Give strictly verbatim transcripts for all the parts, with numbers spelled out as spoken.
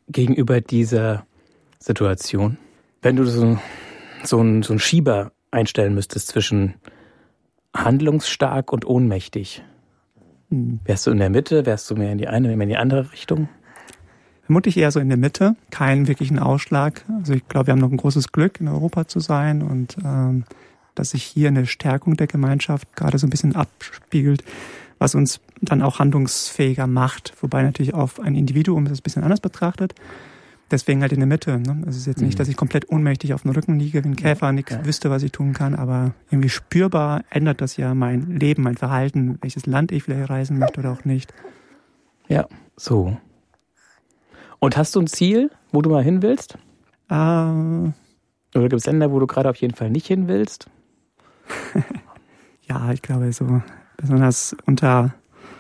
gegenüber dieser Situation? Wenn du so, so, einen, so einen Schieber einstellen müsstest zwischen handlungsstark und ohnmächtig, hm. wärst du in der Mitte, wärst du mehr in die eine, mehr in die andere Richtung? Vermutlich eher so in der Mitte, keinen wirklichen Ausschlag. Also ich glaube, wir haben noch ein großes Glück, in Europa zu sein und ähm, dass sich hier eine Stärkung der Gemeinschaft gerade so ein bisschen abspiegelt, was uns dann auch handlungsfähiger macht, wobei natürlich auf ein Individuum das ein bisschen anders betrachtet. Deswegen halt in der Mitte. Ne? Also es ist jetzt nicht, dass ich komplett ohnmächtig auf dem Rücken liege wie ein Käfer, nichts ja. wüsste, was ich tun kann, aber irgendwie spürbar ändert das ja mein Leben, mein Verhalten, welches Land ich vielleicht reisen möchte oder auch nicht. Ja, so. Und hast du ein Ziel, wo du mal hin willst? Äh, Oder gibt es Länder, wo du gerade auf jeden Fall nicht hin willst? Ja, ich glaube so besonders unter,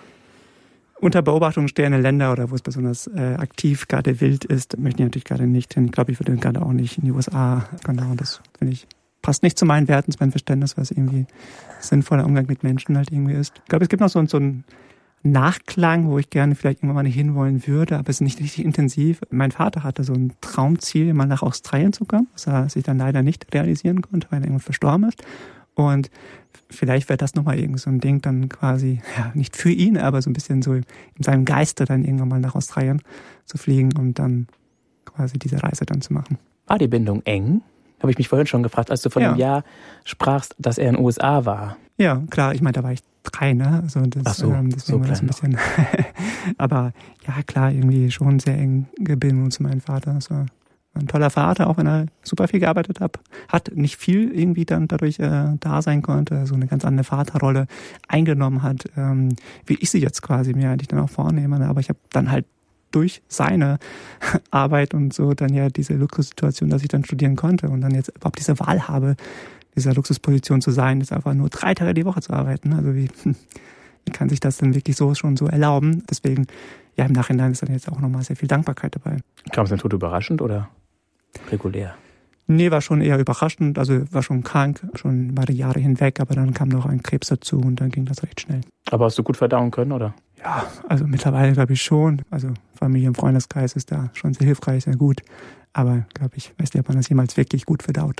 unter Beobachtung stehende Länder oder wo es besonders äh, aktiv gerade wild ist, möchte ich natürlich gerade nicht hin. Ich glaube, ich würde gerade auch nicht in die U S A. Genau, das finde ich passt nicht zu meinen Werten, zu meinem Verständnis, was irgendwie sinnvoller Umgang mit Menschen halt irgendwie ist. Ich glaube, es gibt noch so, so einen Nachklang, wo ich gerne vielleicht irgendwann mal hinwollen würde, aber es ist nicht richtig intensiv. Mein Vater hatte so ein Traumziel, mal nach Australien zu kommen, was er sich dann leider nicht realisieren konnte, weil er irgendwann verstorben ist. Und vielleicht wäre das nochmal irgend so ein Ding dann quasi, ja, nicht für ihn, aber so ein bisschen so in seinem Geiste dann irgendwann mal nach Australien zu fliegen und dann quasi diese Reise dann zu machen. War die Bindung eng? Habe ich mich vorhin schon gefragt, als du von ja. einem Jahr sprachst, dass er in den U S A war. Ja, klar, ich meine, da war ich drei, ne? Also das, Ach so, ähm, deswegen so war das ein bisschen. Aber ja, klar, irgendwie schon sehr eng Bindung zu meinem Vater. Das war ein toller Vater, auch wenn er super viel gearbeitet hat. Hat nicht viel irgendwie dann dadurch äh, da sein konnte, so eine ganz andere Vaterrolle eingenommen hat, ähm, wie ich sie jetzt quasi mir eigentlich dann auch vornehme. Aber ich habe dann halt durch seine Arbeit und so dann ja diese Luxussituation, dass ich dann studieren konnte und dann jetzt überhaupt diese Wahl habe, dieser Luxusposition zu sein, ist einfach nur drei Tage die Woche zu arbeiten. Also wie, wie kann sich das denn wirklich so schon so erlauben? Deswegen, ja, im Nachhinein ist dann jetzt auch nochmal sehr viel Dankbarkeit dabei. Kam es denn tot überraschend oder regulär? Nee, war schon eher überraschend. Also war schon krank, schon mal die Jahre hinweg, aber dann kam noch ein Krebs dazu und dann ging das recht schnell. Aber hast du gut verdauen können, oder? Ja, also mittlerweile glaube ich schon. Also Familie und Freundeskreis ist da schon sehr hilfreich, sehr gut. Aber glaube ich, weiß nicht, ob man das jemals wirklich gut verdaut.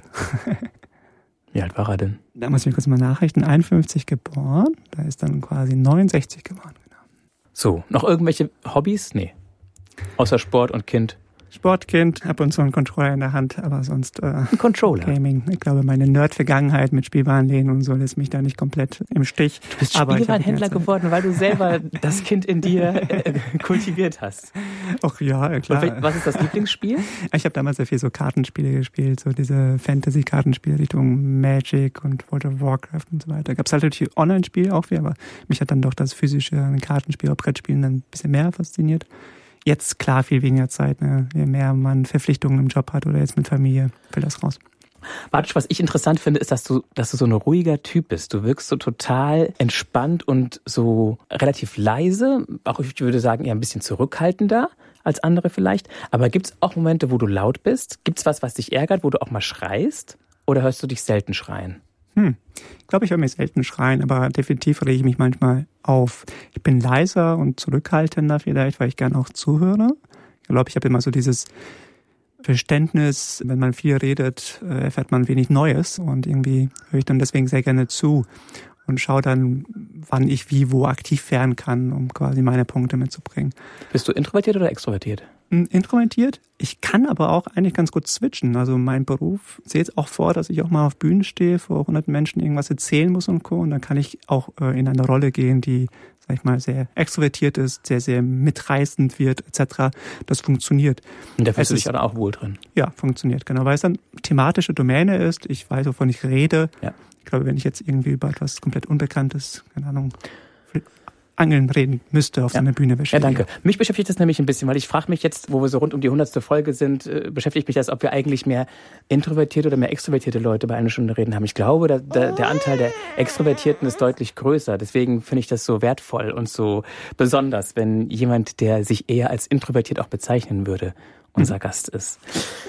Wie alt war er denn? Da muss ich kurz mal nachrichten. einundfünfzig geboren, da ist dann quasi neunundsechzig geworden. Genau. So, noch irgendwelche Hobbys? Nee. Außer Sport und Kind. Sportkind, ab und zu einen Controller in der Hand, aber sonst äh, ein Controller. Gaming. Ich glaube, meine Nerd-Vergangenheit mit Spielwarenläden und so lässt mich da nicht komplett im Stich. Du bist Spielwarenhändler geworden, weil du selber das Kind in dir äh, kultiviert hast. Ach ja, klar. Und was ist das Lieblingsspiel? Ich habe damals sehr viel so Kartenspiele gespielt, so diese Fantasy-Kartenspiele Richtung Magic und World of Warcraft und so weiter. Gab es halt natürlich Online-Spiele auch viel, aber mich hat dann doch das physische Kartenspiel oder Brettspielen dann ein bisschen mehr fasziniert. Jetzt klar viel weniger Zeit, ne? Je mehr man Verpflichtungen im Job hat oder jetzt mit Familie, fällt das raus. Bartosz, was ich interessant finde, ist, dass du, dass du so ein ruhiger Typ bist. Du wirkst so total entspannt und so relativ leise. Auch ich würde sagen, eher ein bisschen zurückhaltender als andere vielleicht. Aber gibt es auch Momente, wo du laut bist? Gibt es was, was dich ärgert, wo du auch mal schreist? Oder hörst du dich selten schreien? Hm. Ich glaube, ich höre mich selten schreien, aber definitiv rege ich mich manchmal auf. Ich bin leiser und zurückhaltender vielleicht, weil ich gern auch zuhöre. Ich glaube, ich habe immer so dieses Verständnis, wenn man viel redet, erfährt man wenig Neues und irgendwie höre ich dann deswegen sehr gerne zu und schaue dann, wann ich wie wo aktiv werden kann, um quasi meine Punkte mitzubringen. Bist du introvertiert oder extrovertiert? Introvertiert. Ich kann aber auch eigentlich ganz gut switchen. Also mein Beruf sieht auch vor, dass ich auch mal auf Bühnen stehe, vor hunderten Menschen irgendwas erzählen muss und Co. Und dann kann ich auch in eine Rolle gehen, die, sag ich mal, sehr extrovertiert ist, sehr, sehr mitreißend wird, et cetera. Das funktioniert. Und da fühlst du dich auch wohl drin? Ja, funktioniert, genau. Weil es dann thematische Domäne ist. Ich weiß, wovon ich rede. Ja. Ich glaube, wenn ich jetzt irgendwie über etwas komplett Unbekanntes, keine Ahnung, Angeln reden müsste auf ja. so einer Bühne. Ja, danke. Mich beschäftigt das nämlich ein bisschen, weil ich frage mich jetzt, wo wir so rund um die hundertste Folge sind, äh, beschäftigt mich das, ob wir eigentlich mehr introvertierte oder mehr extrovertierte Leute bei einer Stunde reden haben. Ich glaube, da, da, der Anteil der Extrovertierten ist deutlich größer. Deswegen finde ich das so wertvoll und so besonders, wenn jemand, der sich eher als introvertiert auch bezeichnen würde, unser mhm. Gast ist.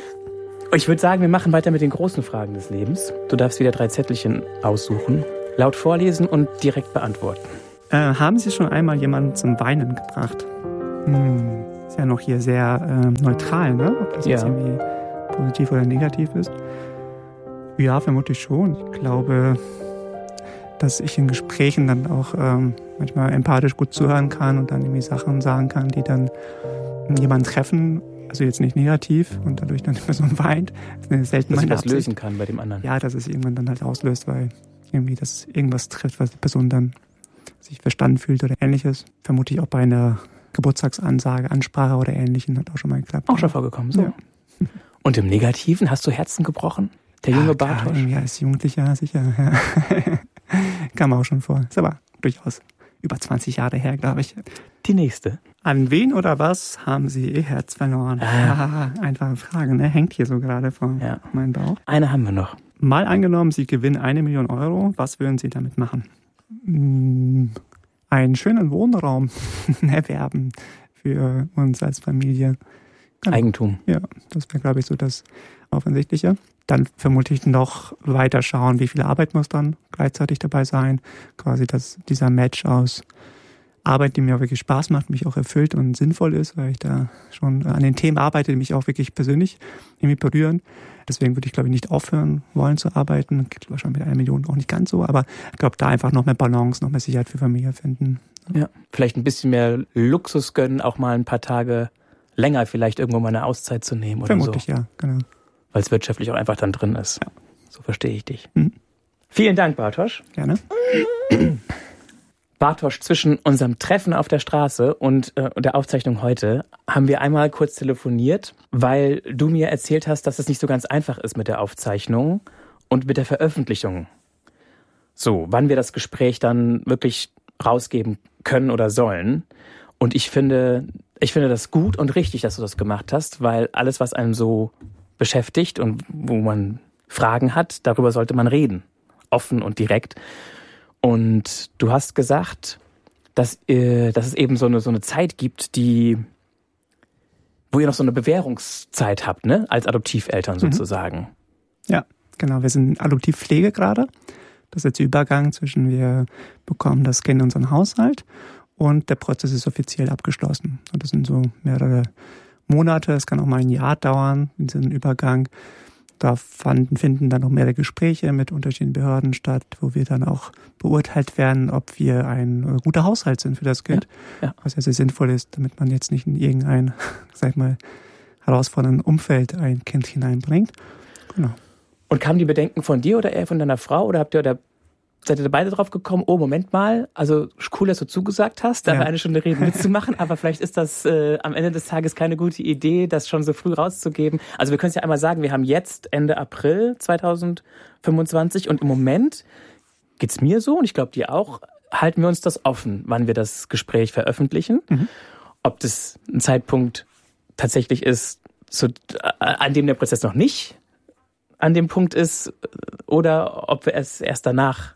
Ich würde sagen, wir machen weiter mit den großen Fragen des Lebens. Du darfst wieder drei Zettelchen aussuchen, laut vorlesen und direkt beantworten. Äh, haben Sie schon einmal jemanden zum Weinen gebracht? Hm. ist ja noch hier sehr äh, neutral, ne? Ob das ja. jetzt irgendwie positiv oder negativ ist. Ja, vermutlich schon. Ich glaube, dass ich in Gesprächen dann auch ähm, manchmal empathisch gut zuhören kann und dann irgendwie Sachen sagen kann, die dann jemanden treffen, also jetzt nicht negativ und dadurch dann die Person weint. Das ist eine selten dass meine das Absicht. lösen kann bei dem anderen. Ja, dass es irgendwann dann halt auslöst, weil irgendwie das irgendwas trifft, was die Person dann sich verstanden fühlt oder ähnliches. Vermute ich auch bei einer Geburtstagsansage, Ansprache oder Ähnlichem hat auch schon mal geklappt. Auch schon vorgekommen, so. Ja. Und im Negativen hast du Herzen gebrochen? Der ja, junge klar, Bartosz? Ja, als Jugendlicher, sicher. Ja. Kam auch schon vor. Ist aber durchaus über zwanzig Jahre her, glaube ich. Die nächste. An wen oder was haben Sie Ihr Herz verloren? Ah. Einfache Frage, ne? Hängt hier so gerade vor ja. meinem Bauch. Eine haben wir noch. Mal angenommen, Sie gewinnen eine Million Euro. Was würden Sie damit machen? Einen schönen Wohnraum erwerben für uns als Familie. Genau. Eigentum. Ja, das wäre, glaube ich, so das Offensichtliche. Dann vermutlich noch weiter schauen, wie viel Arbeit muss dann gleichzeitig dabei sein. Quasi dass dieser Match aus Arbeit, die mir wirklich Spaß macht, mich auch erfüllt und sinnvoll ist, weil ich da schon an den Themen arbeite, die mich auch wirklich persönlich irgendwie berühren. Deswegen würde ich, glaube ich, nicht aufhören wollen zu arbeiten. Geht wahrscheinlich mit einer Million auch nicht ganz so, aber ich glaube, da einfach noch mehr Balance, noch mehr Sicherheit für Familie finden. Ja, vielleicht ein bisschen mehr Luxus gönnen, auch mal ein paar Tage länger vielleicht irgendwo mal eine Auszeit zu nehmen oder Vermutlich, so. Vermutlich, ja, genau. Weil es wirtschaftlich auch einfach dann drin ist. Ja. So verstehe ich dich. Mhm. Vielen Dank, Bartosz. Gerne. Bartosz, zwischen unserem Treffen auf der Straße und äh, der Aufzeichnung heute haben wir einmal kurz telefoniert, weil du mir erzählt hast, dass es nicht so ganz einfach ist mit der Aufzeichnung und mit der Veröffentlichung. So, wann wir das Gespräch dann wirklich rausgeben können oder sollen. Und ich finde, ich finde das gut und richtig, dass du das gemacht hast, weil alles, was einem so beschäftigt und wo man Fragen hat, darüber sollte man reden. Offen und direkt. Und du hast gesagt, dass, äh, dass es eben so eine, so eine Zeit gibt, die, wo ihr noch so eine Bewährungszeit habt, ne? Als Adoptiveltern sozusagen. Mhm. Ja, genau. Wir sind in Adoptivpflege gerade. Das ist jetzt der Übergang zwischen wir bekommen das Kind in unseren Haushalt und der Prozess ist offiziell abgeschlossen. Und das sind so mehrere Monate, es kann auch mal ein Jahr dauern, diesen Übergang. Da fanden, finden dann noch mehrere Gespräche mit unterschiedlichen Behörden statt, wo wir dann auch beurteilt werden, ob wir ein guter Haushalt sind für das Kind. Ja, ja. Was ja sehr sinnvoll ist, damit man jetzt nicht in irgendein, sag ich mal, herausforderndes Umfeld ein Kind hineinbringt. Genau. Und kamen die Bedenken von dir oder eher von deiner Frau? Oder habt ihr oder seid ihr beide drauf gekommen, oh, Moment mal, also cool, dass du zugesagt hast, da ja. eine Stunde reden mitzumachen, aber vielleicht ist das äh, am Ende des Tages keine gute Idee, das schon so früh rauszugeben. Also wir können es ja einmal sagen, wir haben jetzt Ende April zweitausendfünfundzwanzig und im Moment geht's mir so und ich glaube dir auch, halten wir uns das offen, wann wir das Gespräch veröffentlichen. Mhm. Ob das ein Zeitpunkt tatsächlich ist, zu, an dem der Prozess noch nicht an dem Punkt ist oder ob wir es erst danach.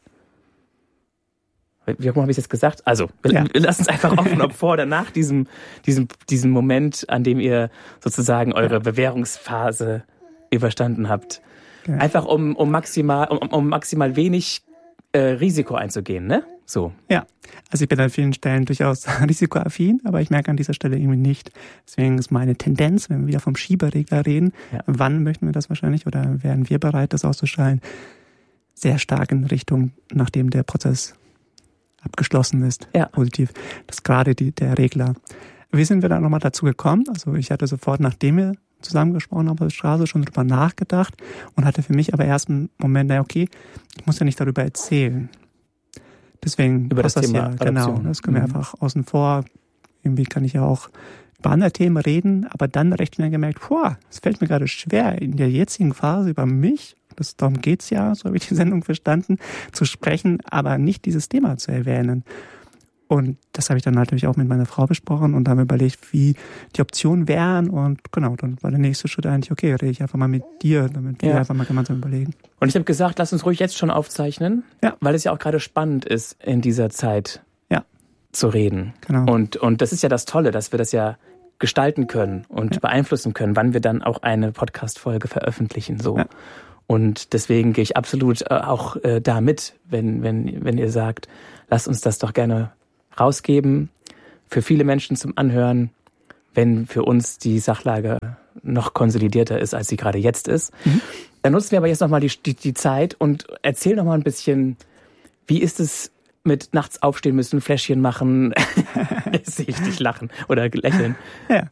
Wie habe ich es jetzt gesagt? Also, wir ja. lassen es einfach offen, ob vor oder nach diesem, diesem, diesem Moment, an dem ihr sozusagen eure ja. Bewährungsphase überstanden habt. Ja. Einfach um, um maximal, um, um maximal wenig äh, Risiko einzugehen, ne? So. Ja. Also ich bin an vielen Stellen durchaus risikoaffin, aber ich merke an dieser Stelle irgendwie nicht. Deswegen ist meine Tendenz, wenn wir wieder vom Schieberegler reden, ja. wann möchten wir das wahrscheinlich oder wären wir bereit, das auszuschalten, sehr stark in Richtung, nachdem der Prozess abgeschlossen ist, ja. positiv. Das ist gerade die, der Regler. Wie sind wir da nochmal dazu gekommen? Also ich hatte sofort, nachdem wir zusammengesprochen haben auf der Straße, schon drüber nachgedacht und hatte für mich aber erst einen Moment, na okay, ich muss ja nicht darüber erzählen. Deswegen über das, das Thema ja, genau, das können wir mhm. einfach außen vor. Irgendwie kann ich ja auch über andere Themen reden, aber dann recht schnell gemerkt, boah, es fällt mir gerade schwer, in der jetzigen Phase über mich, das, darum geht's ja, so habe ich die Sendung verstanden, zu sprechen, aber nicht dieses Thema zu erwähnen. Und das habe ich dann natürlich auch mit meiner Frau besprochen und haben überlegt, wie die Optionen wären. Und genau, dann war der nächste Schritt eigentlich, okay, rede ich einfach mal mit dir, damit ja. wir einfach mal gemeinsam überlegen. Und ich habe gesagt, lass uns ruhig jetzt schon aufzeichnen, ja. weil es ja auch gerade spannend ist, in dieser Zeit ja. zu reden. Genau. Und, und das ist ja das Tolle, dass wir das ja gestalten können und ja. beeinflussen können, wann wir dann auch eine Podcast-Folge veröffentlichen. So. Ja. Und deswegen gehe ich absolut auch äh, da mit, wenn, wenn, wenn ihr sagt, lasst uns das doch gerne rausgeben, für viele Menschen zum Anhören, wenn für uns die Sachlage noch konsolidierter ist, als sie gerade jetzt ist. Mhm. Dann nutzen wir aber jetzt nochmal die, die, die Zeit und erzähl noch mal ein bisschen, wie ist es mit nachts aufstehen müssen, Fläschchen machen? Jetzt sehe ich dich lachen oder lächeln. Ja,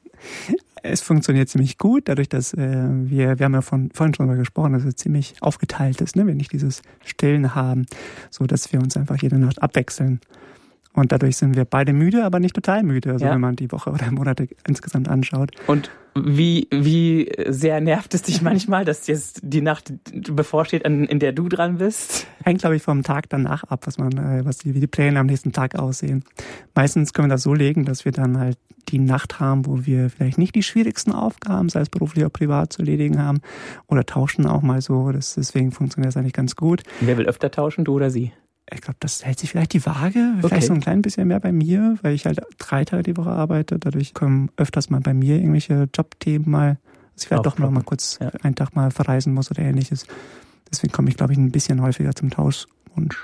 es funktioniert ziemlich gut, dadurch, dass äh, wir, wir haben ja von, vorhin schon darüber gesprochen, dass es ziemlich aufgeteilt ist, ne? Wir nicht dieses Stillen haben, so dass wir uns einfach jede Nacht abwechseln. Und dadurch sind wir beide müde, aber nicht total müde, also ja. wenn man die Woche oder Monate insgesamt anschaut. Und wie, wie sehr nervt es dich manchmal, dass jetzt die Nacht bevorsteht, in der du dran bist? Hängt, glaube ich, vom Tag danach ab, was man, was die, wie die Pläne am nächsten Tag aussehen. Meistens können wir das so legen, dass wir dann halt die Nacht haben, wo wir vielleicht nicht die schwierigsten Aufgaben, sei es beruflich oder privat, zu erledigen haben. Oder tauschen auch mal so. Das, deswegen funktioniert das eigentlich ganz gut. Wer will öfter tauschen, du oder sie? Ich glaube, das hält sich vielleicht die Waage. Vielleicht okay. so ein klein bisschen mehr bei mir, weil ich halt drei Tage die Woche arbeite. Dadurch kommen öfters mal bei mir irgendwelche Jobthemen mal, dass ich vielleicht doch noch mal kurz ja. einen Tag mal verreisen muss oder ähnliches. Deswegen komme ich, glaube ich, ein bisschen häufiger zum Tauschwunsch.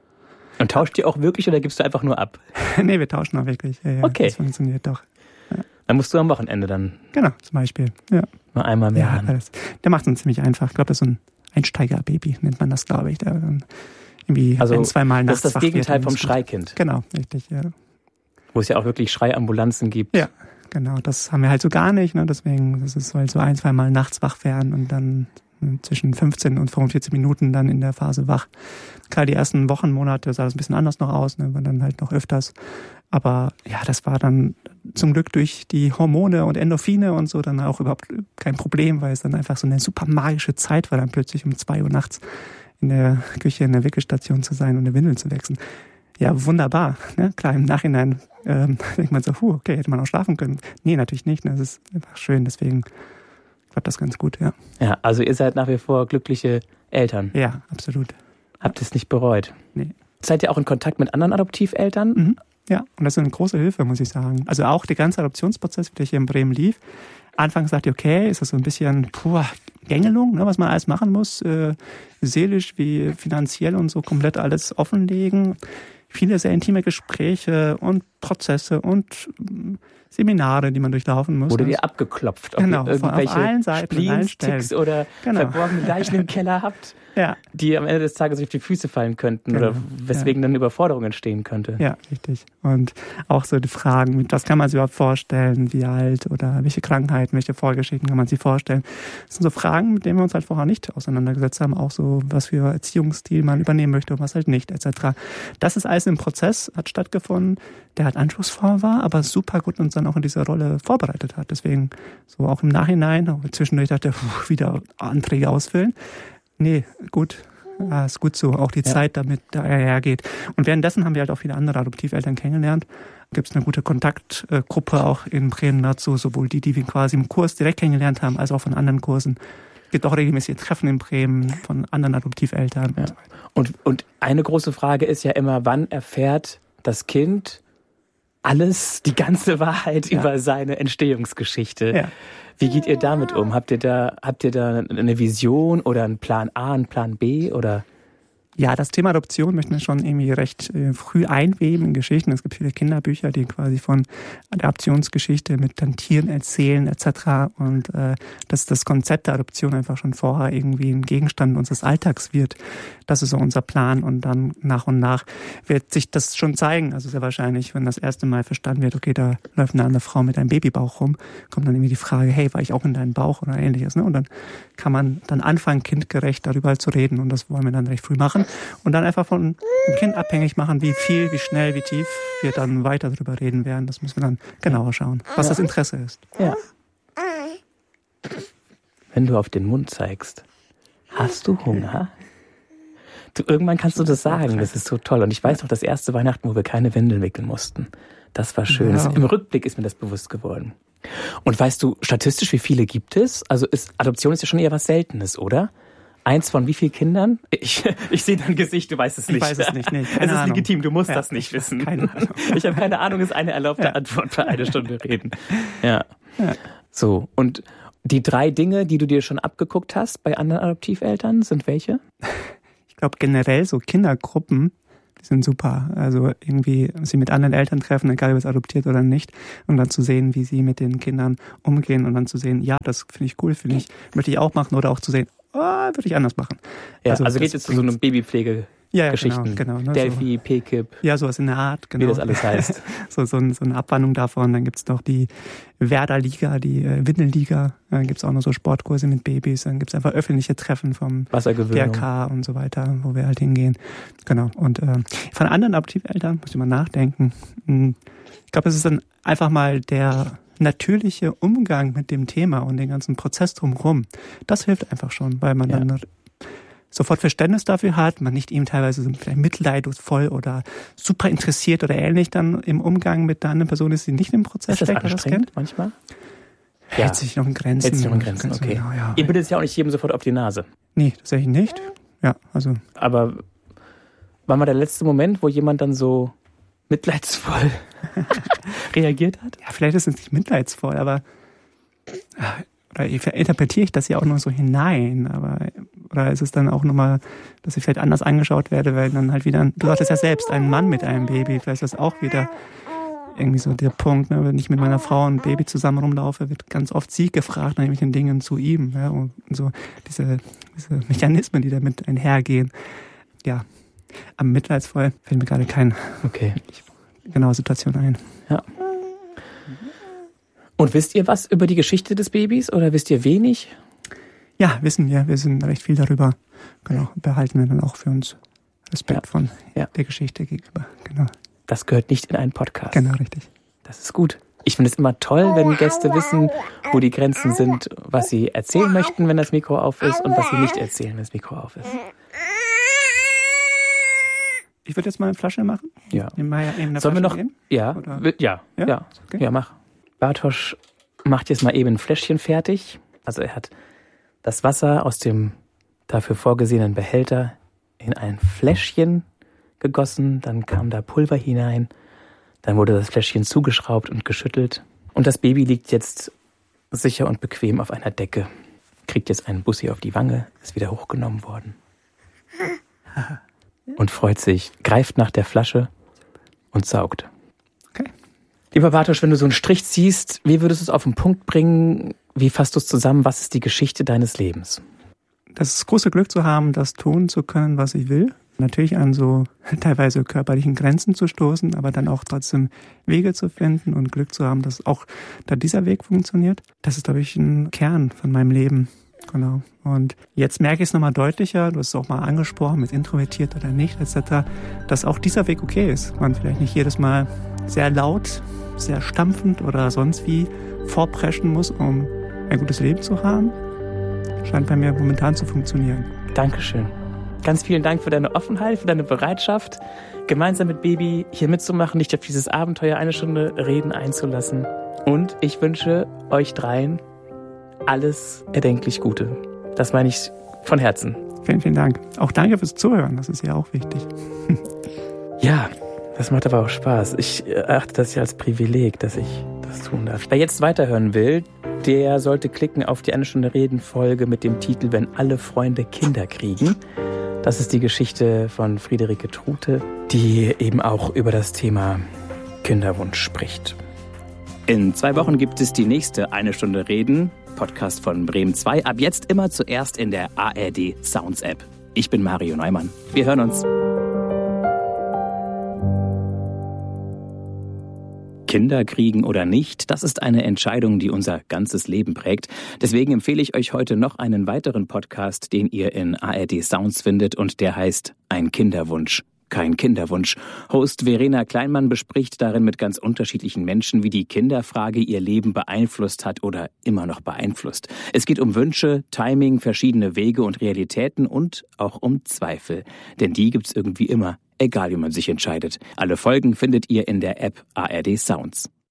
Und tauscht ihr auch wirklich oder gibst du einfach nur ab? Nee, wir tauschen auch wirklich. Ja, ja, okay. Das funktioniert doch. Ja. Dann musst du am Wochenende dann. Genau, zum Beispiel. Ja. Mal einmal mehr. Ja, das, der macht es ziemlich einfach. Ich glaube, das ist so ein Einsteiger-Baby, nennt man das, glaube ich. Der dann irgendwie also, ein, zwei Mal nachts das ist das Gegenteil vom Schreikind. Genau, richtig, ja. Wo es ja auch wirklich Schreiambulanzen gibt. Ja, genau. Das haben wir halt so gar nicht. Ne? Deswegen, das ist halt so ein, zwei Mal nachts wach werden und dann zwischen fünfzehn und fünfundvierzig Minuten dann in der Phase wach. Gerade die ersten Wochen, Monate sah das ein bisschen anders noch aus, ne? War dann halt noch öfters. Aber ja, das war dann zum Glück durch die Hormone und Endorphine und so dann auch überhaupt kein Problem, weil es dann einfach so eine super magische Zeit war, dann plötzlich um zwei Uhr nachts in der Küche, in der Wickelstation zu sein und eine Windel zu wechseln. Ja, wunderbar. Ne? Klar, im Nachhinein ähm, denkt man so, huh, okay, hätte man auch schlafen können. Nee, natürlich nicht. Ne? Das ist einfach schön, deswegen klappt das ganz gut, ja. Ja, also ihr seid nach wie vor glückliche Eltern. Ja, absolut. Habt ihr es nicht bereut? Nee. Seid ihr auch in Kontakt mit anderen Adoptiveltern? Mhm. Ja, und das ist eine große Hilfe, muss ich sagen. Also auch der ganze Adoptionsprozess, der hier in Bremen lief. Anfangs dachte ich, okay, ist das so ein bisschen puh, Gängelung, ne, was man alles machen muss, äh, seelisch wie finanziell und so komplett alles offenlegen. Viele sehr intime Gespräche und Prozesse und Seminare, die man durchlaufen muss. Wurde dir abgeklopft, ob genau, ihr irgendwelche auf allen Seiten, Spleens, Ticks oder genau. verborgene Leichen im Keller habt, ja. die am Ende des Tages auf die Füße fallen könnten genau. oder weswegen ja. dann Überforderung entstehen könnte. Ja, richtig. Und auch so die Fragen, mit was kann man sich überhaupt vorstellen, wie alt oder welche Krankheiten, welche Vorgeschichten kann man sich vorstellen. Das sind so Fragen, mit denen wir uns halt vorher nicht auseinandergesetzt haben, auch so, was für Erziehungsstil man übernehmen möchte und was halt nicht, et cetera. Das ist alles im Prozess, hat stattgefunden, der halt anspruchsvoll war, aber super gut uns dann auch in dieser Rolle vorbereitet hat. Deswegen so auch im Nachhinein, auch zwischendurch dachte ich, wieder Anträge ausfüllen. Nee, gut, ja, ist gut so. Auch die ja. Zeit damit dahergeht. Und währenddessen haben wir halt auch viele andere Adoptiveltern kennengelernt. Gibt es eine gute Kontaktgruppe auch in Bremen dazu, sowohl die, die wir quasi im Kurs direkt kennengelernt haben, als auch von anderen Kursen. Es gibt auch regelmäßige Treffen in Bremen von anderen Adoptiveltern. Ja. Und, und eine große Frage ist ja immer, wann erfährt das Kind alles, die ganze Wahrheit ja. über seine Entstehungsgeschichte. Ja. Wie geht ihr damit um? Habt ihr da, habt ihr da eine Vision oder einen Plan A, einen Plan B oder? Ja, das Thema Adoption möchten wir schon irgendwie recht äh, früh einweben in Geschichten. Es gibt viele Kinderbücher, die quasi von Adoptionsgeschichte mit dann Tieren erzählen et cetera. Und äh, dass das Konzept der Adoption einfach schon vorher irgendwie ein Gegenstand unseres Alltags wird. Das ist so unser Plan. Und dann nach und nach wird sich das schon zeigen. Also sehr wahrscheinlich, wenn das erste Mal verstanden wird, okay, da läuft eine andere Frau mit einem Babybauch rum, kommt dann irgendwie die Frage, hey, war ich auch in deinem Bauch oder ähnliches. Ne? Und dann kann man dann anfangen, kindgerecht darüber zu reden. Und das wollen wir dann recht früh machen. Und dann einfach von dem Kind abhängig machen, wie viel, wie schnell, wie tief wir dann weiter darüber reden werden. Das müssen wir dann genauer schauen, was das Interesse ist. Ja. Wenn du auf den Mund zeigst, hast du Hunger? Du, irgendwann kannst du das sagen, das ist so toll. Und ich weiß noch, das erste Weihnachten, wo wir keine Windeln wickeln mussten. Das war schön. Ja. Im Rückblick ist mir das bewusst geworden. Und weißt du, statistisch, wie viele gibt es? Also ist, Adoption ist ja schon eher was Seltenes, oder? Eins von wie vielen Kindern? Ich, ich sehe dein Gesicht, du weißt es nicht. Ich weiß es nicht, nee, keine Es ist Ahnung. legitim, du musst ja, das nicht wissen. Keine Ahnung. Ich habe keine Ahnung, ist eine erlaubte ja. Antwort für eine Stunde reden. Ja. ja. So, und die drei Dinge, die du dir schon abgeguckt hast bei anderen Adoptiveltern, sind welche? Ich glaube generell so Kindergruppen Die sind super. Also irgendwie sie mit anderen Eltern treffen, egal ob es adoptiert oder nicht, und dann zu sehen, wie sie mit den Kindern umgehen und dann zu sehen, ja, das finde ich cool, finde ich, möchte ich auch machen, oder auch zu sehen, oh, würde ich anders machen. Ja, also, also geht es zu so einem Babypflege. Ja, ja, Geschichten. genau, genau, ne, Delphi, so. P-Kip. Ja, sowas in der Art, genau. Wie das alles heißt. so, so, so eine Abwandlung davon. Dann gibt's noch die Werder-Liga, die äh, Windelliga. Dann gibt's auch noch so Sportkurse mit Babys. Dann gibt's einfach öffentliche Treffen vom D R K und so weiter, wo wir halt hingehen. Genau. Und äh, von anderen Adoptiveltern muss ich mal nachdenken. Ich glaube, es ist dann einfach mal der natürliche Umgang mit dem Thema und den ganzen Prozess drumherum. Das hilft einfach schon, weil man ja. dann sofort Verständnis dafür hat, man nicht eben teilweise vielleicht mitleidvoll oder super interessiert oder ähnlich dann im Umgang mit der anderen Person ist, die nicht im Prozess ist das steckt. Anstrengend das manchmal? Hält ja. sich noch in Grenzen. Hält sich noch in Grenzen, okay. Genau, ja. Ihr bittet es ja auch nicht jedem sofort auf die Nase. Nee, tatsächlich nicht. Ja, also. Aber wann war der letzte Moment, wo jemand dann so mitleidsvoll reagiert hat? Ja, vielleicht ist es nicht mitleidsvoll, aber oder interpretiere ich das ja auch nur so hinein, aber oder ist es dann auch nochmal, dass ich vielleicht anders angeschaut werde, weil dann halt wieder, du hattest ja selbst einen Mann mit einem Baby, vielleicht ist das auch wieder irgendwie so der Punkt, ne? Wenn ich mit meiner Frau und Baby zusammen rumlaufe, wird ganz oft sie gefragt nach irgendwelchen Dingen zu ihm, ja, und so diese, diese Mechanismen, die damit einhergehen. Ja, am mitleidsvoll fällt mir gerade keine okay. genaue Situation ein. Ja. Und wisst ihr was über die Geschichte des Babys oder wisst ihr wenig? Ja, wissen wir. Wir wissen recht viel darüber. Genau, behalten wir dann auch für uns Respekt ja. von ja. der Geschichte gegenüber. Genau. Das gehört nicht in einen Podcast. Genau, richtig. Das ist gut. Ich finde es immer toll, wenn Gäste wissen, wo die Grenzen sind, was sie erzählen möchten, wenn das Mikro auf ist und was sie nicht erzählen, wenn das Mikro auf ist. Ich würde jetzt mal eine Flasche machen. Ja. Sollen wir noch? Gehen? Ja. Oder? Ja. Ja. Ja. Okay. Ja, mach. Bartosz macht jetzt mal eben ein Fläschchen fertig. Also er hat das Wasser aus dem dafür vorgesehenen Behälter in ein Fläschchen gegossen. Dann kam da Pulver hinein. Dann wurde das Fläschchen zugeschraubt und geschüttelt. Und das Baby liegt jetzt sicher und bequem auf einer Decke. Kriegt jetzt einen Bussi auf die Wange, ist wieder hochgenommen worden. Und freut sich, greift nach der Flasche und saugt. Okay. Lieber Bartosz, wenn du so einen Strich ziehst, wie würdest du es auf den Punkt bringen? Wie fasst du es zusammen? Was ist die Geschichte deines Lebens? Das große Glück zu haben, das tun zu können, was ich will. Natürlich an so teilweise körperlichen Grenzen zu stoßen, aber dann auch trotzdem Wege zu finden und Glück zu haben, dass auch da dieser Weg funktioniert. Das ist, glaube ich, ein Kern von meinem Leben. Genau. Und jetzt merke ich es nochmal deutlicher, du hast es auch mal angesprochen, mit introvertiert oder nicht, et cetera, dass auch dieser Weg okay ist. Man vielleicht nicht jedes Mal sehr laut, sehr stampfend oder sonst wie vorpreschen muss, um ein gutes Leben zu haben. Scheint bei mir momentan zu funktionieren. Dankeschön. Ganz vielen Dank für deine Offenheit, für deine Bereitschaft, gemeinsam mit Baby hier mitzumachen, dich auf dieses Abenteuer eine Stunde reden einzulassen. Und ich wünsche euch dreien alles erdenklich Gute. Das meine ich von Herzen. Vielen, vielen Dank. Auch danke fürs Zuhören, das ist ja auch wichtig. Ja, das macht aber auch Spaß. Ich erachte das ja als Privileg, dass ich das tun darf. Wer jetzt weiterhören will, der sollte klicken auf die Eine Stunde Reden Folge mit dem Titel Wenn alle Freunde Kinder kriegen. Das ist die Geschichte von Friederike Trute, die eben auch über das Thema Kinderwunsch spricht. In zwei Wochen gibt es die nächste Eine Stunde Reden, Podcast von Bremen zwei, ab jetzt immer zuerst in der A R D Sounds App. Ich bin Mario Neumann. Wir hören uns. Kinder kriegen oder nicht, das ist eine Entscheidung, die unser ganzes Leben prägt. Deswegen empfehle ich euch heute noch einen weiteren Podcast, den ihr in A R D Sounds findet und der heißt Ein Kinderwunsch. Kein Kinderwunsch. Host Verena Kleinmann bespricht darin mit ganz unterschiedlichen Menschen, wie die Kinderfrage ihr Leben beeinflusst hat oder immer noch beeinflusst. Es geht um Wünsche, Timing, verschiedene Wege und Realitäten und auch um Zweifel. Denn die gibt's irgendwie immer, egal wie man sich entscheidet. Alle Folgen findet ihr in der App A R D Sounds.